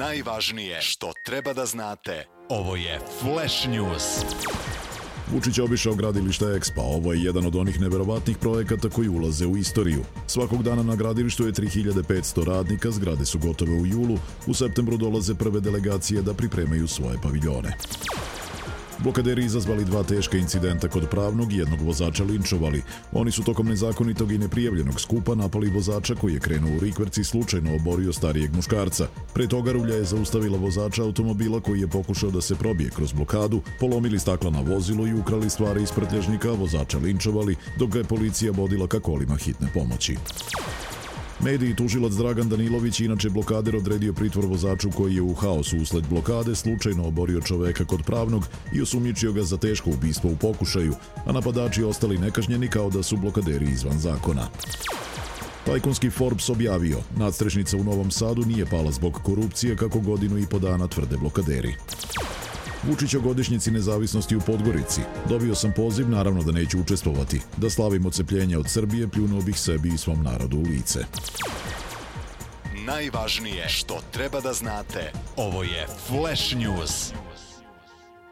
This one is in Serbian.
Najvažnije što treba da znate. Ovo je Flash News. Vučić obišao gradilište Expa. Ovo je jedan od onih neverovatnih projekata koji ulaze u istoriju. Svakog dana na gradilištu je 3500 radnika, zgrade su gotove u julu, u septembru dolaze prve delegacije da pripremaju svoje paviljone. Blokaderi izazvali 2 teška incidenta kod Pravnog i jednog vozača linčovali. Oni su tokom nezakonitog i neprijavljenog skupa napali vozača koji je krenuo u rikverc i slučajno oborio starijeg muškarca. Pre toga rulja je zaustavila vozača automobila koji je pokušao da se probije kroz blokadu, polomili stakla na vozilu i ukrali stvari iz prtljažnika, vozača linčovali, dok ga je policija vodila ka kolima hitne pomoći. Mediji i tužilac Dragan Danilović, inače blokader, odredio pritvor vozaču koji je u haosu usled blokade slučajno oborio čoveka kod Pravnog i osumnjičio ga za teško ubistvo u pokušaju, a napadači ostali nekažnjeni kao da su blokaderi izvan zakona. Tajkunski Forbes objavio, nadstrešnica u Novom Sadu nije pala zbog korupcije kako godinu i po dana tvrde blokaderi. Vučić o godišnjici nezavisnosti u Podgorici. Dobio sam poziv, naravno da neću učestvovati. Da slavim odcepljenje od Srbije, pljunuo bih sebi i svom narodu u lice. Najvažnije što treba da znate. Ovo je Flash News.